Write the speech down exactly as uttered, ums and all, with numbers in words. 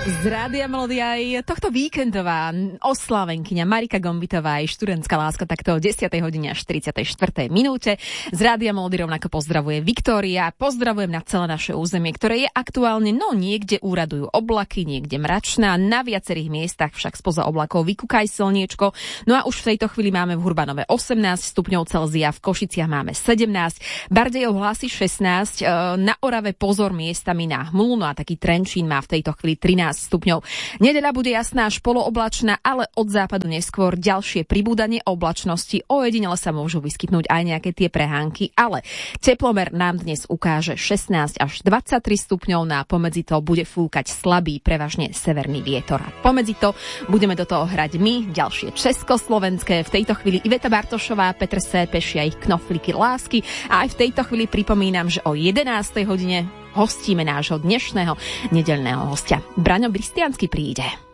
Z Rádia Melódia aj tohto víkendová oslávenkyňa Marika Gombitová aj študentská láska takto o desiatej hodine až tridsiatej štvrtej minúte. Z Rádia Melódia rovnako pozdravuje Viktória. Pozdravujem na celé naše územie, ktoré je aktuálne, no niekde úradujú oblaky, niekde mračná, na viacerých miestach však spoza oblakov vykúkaj slniečko. No a už v tejto chvíli máme v Hurbanove osemnásť stupňov Celzia, v Košiciach máme sedemnásť, Bardejov hlási šestnásť, na Orave pozor miestami na hmlu, no a taký Trenčín má v tejto chvíli trinásť stupňov. Nedeľa bude jasná až polooblačná, ale od západu neskôr ďalšie pribúdanie oblačnosti. Ojedinele sa môžu vyskytnúť aj nejaké tie prehánky, ale teplomer nám dnes ukáže šestnásť až dvadsaťtri stupňov, no a pomedzi to bude fúkať slabý, prevažne severný vietor. A pomedzi to budeme do toho hrať my, ďalšie československé. V tejto chvíli Iveta Bartošová, Petr Sépeš a ich Knoflíky lásky. A aj v tejto chvíli pripomínam, že o jedenástej hodine hostíme nášho dnešného nedeľného hostia. Braňo Bristiansky príde.